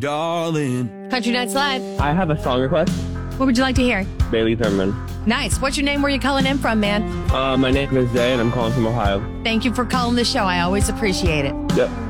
darling. Country Nights Live. I have a song request. What would you like to hear? Bailey Thurman. Nice. What's your name? Where you calling in from, man? My name is Zay, and I'm calling from Ohio. Thank you for calling the show. I always appreciate it. Yep.